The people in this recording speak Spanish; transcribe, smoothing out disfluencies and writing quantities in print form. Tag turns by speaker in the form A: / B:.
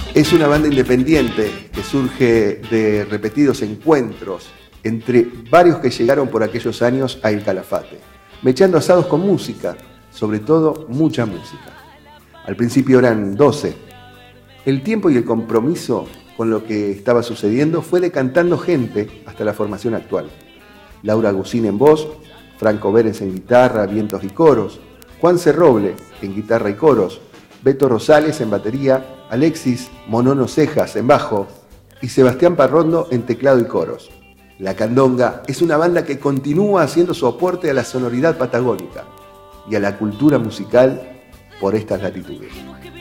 A: Es una banda independiente que surge de repetidos encuentros entre varios que llegaron por aquellos años a El Calafate, mechando asados con música, sobre todo mucha música. Al principio eran 12. El tiempo y el compromiso con lo que estaba sucediendo fue decantando gente hasta la formación actual. Laura Gusín en voz, Franco Vélez en guitarra, vientos y coros, Juan Cerroble en guitarra y coros, Beto Rosales en batería, Alexis Monono Cejas en bajo y Sebastián Parrondo en teclado y coros. La Candonga es una banda que continúa haciendo su aporte a la sonoridad patagónica y a la cultura musical por estas latitudes.